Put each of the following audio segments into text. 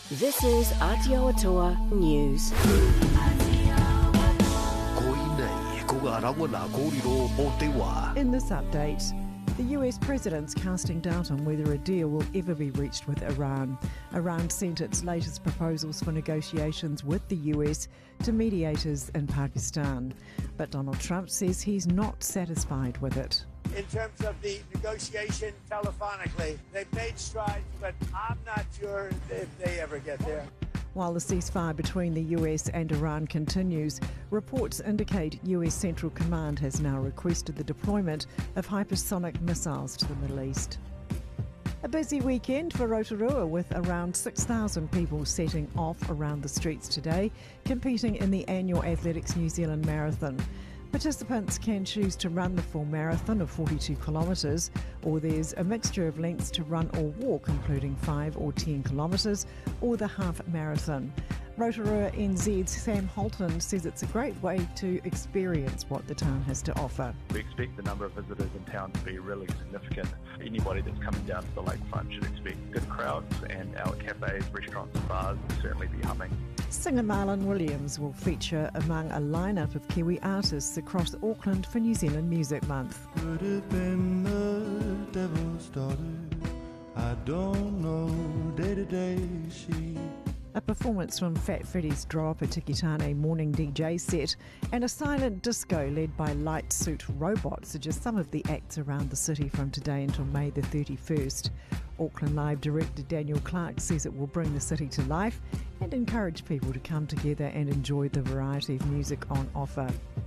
This is Aotearoa News. In this update, the US president's casting doubt on whether a deal will ever be reached with Iran. Iran sent its latest proposals for negotiations with the US to mediators in Pakistan. But Donald Trump says he's not satisfied with it. In terms of the negotiation telephonically, they've made strides, but I'm not sure if they ever get there. While the ceasefire between the US and Iran continues, reports indicate US Central Command has now requested the deployment of hypersonic missiles to the Middle East. A busy weekend for Rotorua, with around 6,000 people setting off around the streets today, competing in the annual Athletics New Zealand Marathon. Participants can choose to run the full marathon of 42 kilometres, or there's a mixture of lengths to run or walk, including 5 or 10 kilometres, or the half marathon. Rotorua NZ's Sam Holton says it's a great way to experience what the town has to offer. We expect the number of visitors in town to be really significant. Anybody that's coming down to the lakefront should expect good crowds, and our cafes, restaurants and bars will certainly be humming. Singer Marlon Williams will feature among a lineup of Kiwi artists across Auckland for New Zealand Music Month. Could have been the devil's daughter. I don't know, day to day she. A performance from Fat Freddy's Drop, a Tikitane morning DJ set, and a silent disco led by light suit robots are just some of the acts around the city from today until May the 31st. Auckland Live director Daniel Clark says it will bring the city to life and encourage people to come together and enjoy the variety of music on offer.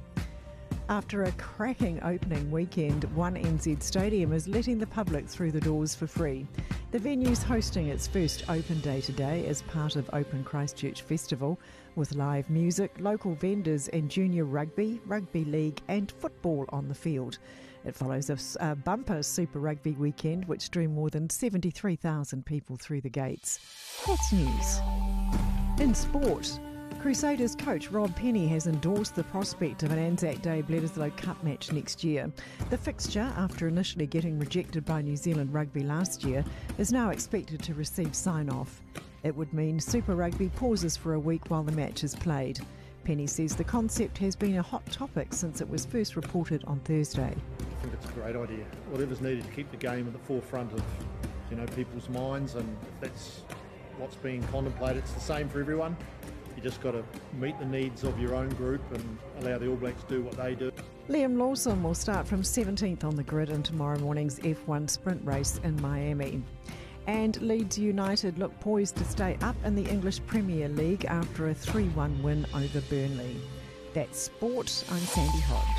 After a cracking opening weekend, One NZ Stadium is letting the public through the doors for free. The venue's hosting its first open day today as part of Open Christchurch Festival, with live music, local vendors and junior rugby, rugby league and football on the field. It follows a bumper Super Rugby weekend which drew more than 73,000 people through the gates. That's news. In sport, Crusaders coach Rob Penny has endorsed the prospect of an Anzac Day Bledisloe Cup match next year. The fixture, after initially getting rejected by New Zealand Rugby last year, is now expected to receive sign-off. It would mean Super Rugby pauses for a week while the match is played. Penny says the concept has been a hot topic since it was first reported on Thursday. I think it's a great idea. Whatever's needed to keep the game at the forefront of, people's minds, and if that's what's being contemplated, it's the same for everyone. You just got to meet the needs of your own group and allow the All Blacks to do what they do. Liam Lawson will start from 17th on the grid in tomorrow morning's F1 sprint race in Miami. And Leeds United look poised to stay up in the English Premier League after a 3-1 win over Burnley. That's sport. I'm Sandy Hodge.